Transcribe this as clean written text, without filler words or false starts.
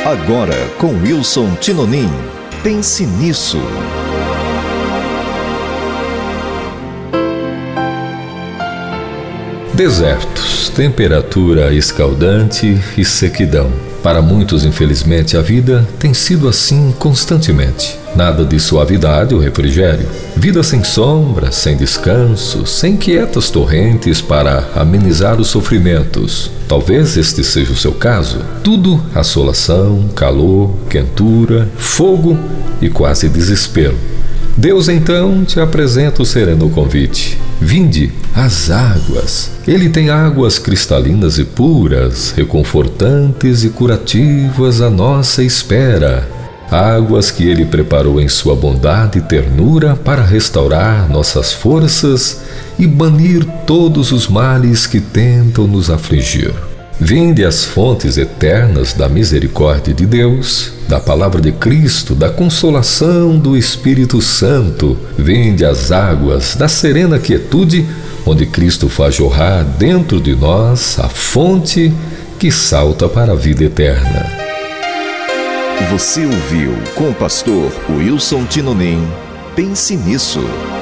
Agora com Wilson Tinonim. Pense nisso. Desertos, temperatura escaldante e sequidão. Para muitos, infelizmente, a vida tem sido assim constantemente. Nada de suavidade ou refrigério. Vida sem sombra, sem descanso, sem quietas torrentes para amenizar os sofrimentos. Talvez este seja o seu caso. Tudo assolação, calor, quentura, fogo e quase desespero. Deus então te apresenta o sereno convite. Vinde às águas. Ele tem águas cristalinas e puras, reconfortantes e curativas à nossa espera. Águas que Ele preparou em sua bondade e ternura para restaurar nossas forças e banir todos os males que tentam nos afligir. Vinde às fontes eternas da misericórdia de Deus, da palavra de Cristo, da consolação do Espírito Santo. Vinde às águas da serena quietude, onde Cristo faz jorrar dentro de nós a fonte que salta para a vida eterna. Você ouviu com o pastor Wilson Tinonim. Pense nisso.